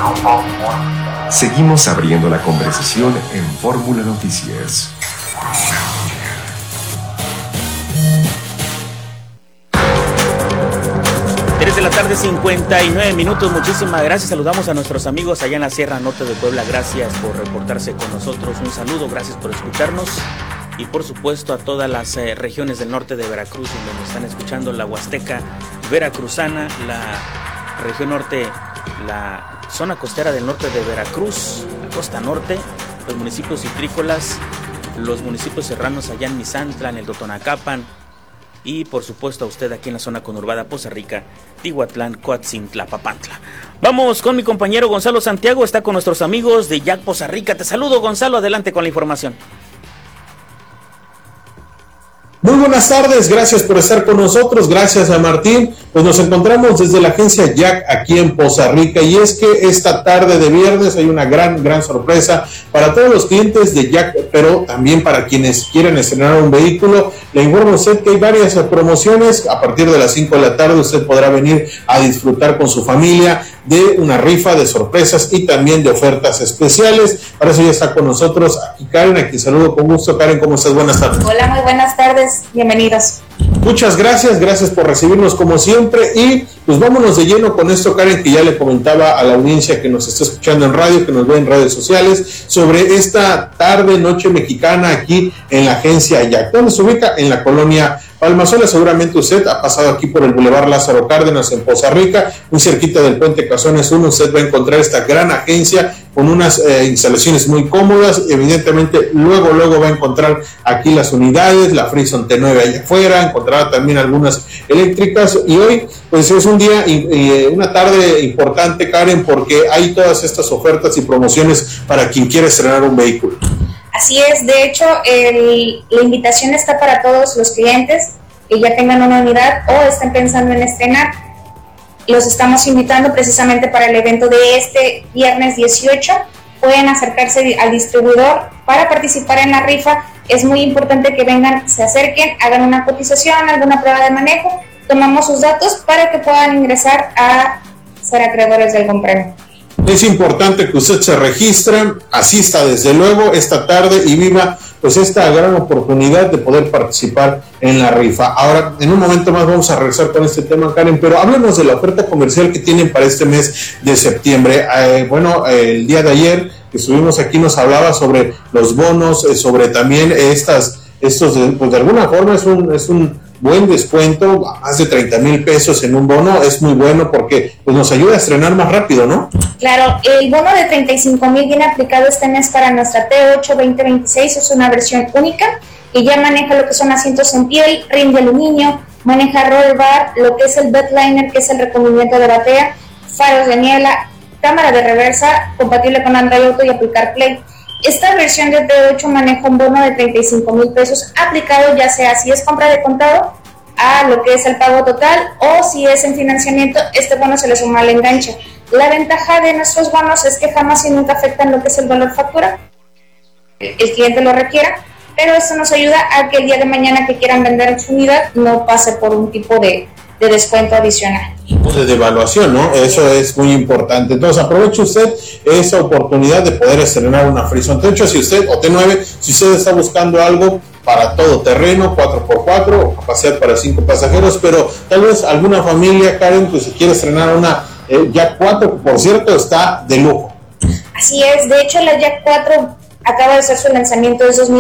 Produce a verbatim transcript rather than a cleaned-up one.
Seguimos abriendo la conversación en Fórmula Noticias. tres de la tarde, cincuenta y nueve minutos. Muchísimas gracias. Saludamos a nuestros amigos allá en la Sierra Norte de Puebla. Gracias por reportarse con nosotros. Un saludo, gracias por escucharnos. Y por supuesto a todas las eh, regiones del norte de Veracruz, donde nos están escuchando, la Huasteca veracruzana, la región norte, la zona costera del norte de Veracruz, la costa norte, los municipios citrícolas, los municipios serranos allá en Misantla, en el Totonacapan, y por supuesto a usted aquí en la zona conurbada Poza Rica, Tihuatlán, Coatzin, Tlapapantla. Vamos con mi compañero Gonzalo Santiago, está con nuestros amigos de Jack Poza Rica. Te saludo, Gonzalo, adelante con la información. Muy buenas tardes, gracias por estar con nosotros, gracias a Martín. Pues nos encontramos desde la agencia Jack aquí en Poza Rica, y es que esta tarde de viernes hay una gran, gran sorpresa para todos los clientes de Jack, pero también para quienes quieren estrenar un vehículo. Le informo a usted que hay varias promociones. A partir de las cinco de la tarde usted podrá venir a disfrutar con su familia de una rifa, de sorpresas y también de ofertas especiales. Para eso ya está con nosotros aquí Karen, a quien saludo con gusto. Karen, ¿cómo estás? Buenas tardes. Hola, muy buenas tardes, bienvenidos. Muchas gracias, gracias por recibirnos como siempre, y pues vámonos de lleno con esto, Karen, que ya le comentaba a la audiencia que nos está escuchando en radio, que nos ve en redes sociales, sobre esta tarde, noche mexicana aquí en la agencia Jack, donde se ubica en la colonia Palmasola. Seguramente usted ha pasado aquí por el Boulevard Lázaro Cárdenas en Poza Rica, muy cerquita del Puente Cazones uno, usted va a encontrar esta gran agencia con unas eh, instalaciones muy cómodas. Evidentemente luego luego va a encontrar aquí las unidades, la Frison T nueve allá afuera, encontrará también algunas eléctricas, y hoy pues es un día y, y una tarde importante, Karen, porque hay todas estas ofertas y promociones para quien quiere estrenar un vehículo. Así es, de hecho el, la invitación está para todos los clientes que ya tengan una unidad o estén pensando en estrenar. Los estamos invitando precisamente para el evento de este viernes dieciocho. Pueden acercarse al distribuidor para participar en la rifa. Es muy importante que vengan, se acerquen, hagan una cotización, alguna prueba de manejo, tomamos sus datos para que puedan ingresar a ser acreedores del compreno. Es importante que usted se registre, asista desde luego esta tarde y viva pues esta gran oportunidad de poder participar en la rifa. Ahora, en un momento más vamos a regresar con este tema, Karen, pero háblenos de la oferta comercial que tienen para este mes de septiembre. Eh, bueno, eh, el día de ayer que estuvimos aquí nos hablaba sobre los bonos, eh, sobre también estas, estos, pues de alguna forma es un, es un buen descuento, más de treinta mil pesos en un bono, es muy bueno porque pues nos ayuda a estrenar más rápido, ¿no? Claro, el bono de treinta y cinco mil viene aplicado este mes para nuestra T ocho veinte veintiséis, es una versión única que ya maneja lo que son asientos en piel, rin de aluminio, maneja roll bar, lo que es el bedliner, que es el recubrimiento de batea, faros de niebla, cámara de reversa, compatible con Android Auto y Apple CarPlay. Esta versión de T ocho maneja un bono de treinta y cinco mil pesos aplicado, ya sea si es compra de contado a lo que es el pago total, o si es en financiamiento, este bono se le suma al enganche. La ventaja de nuestros bonos es que jamás y nunca afectan lo que es el valor factura, el cliente lo requiera, pero esto nos ayuda a que el día de mañana que quieran vender su unidad no pase por un tipo de, de descuento adicional. De devaluación, ¿no? Eso es muy importante. Entonces aproveche usted esa oportunidad de poder estrenar una Frison T ocho si usted, o T nueve, si usted está buscando algo para todo terreno, cuatro por cuatro, o capacidad para cinco pasajeros, pero tal vez alguna familia, Karen, pues si quiere estrenar una eh, Jack cuatro, que por cierto está de lujo. Así es, de hecho la Jack cuatro acaba de hacer su lanzamiento de dos mil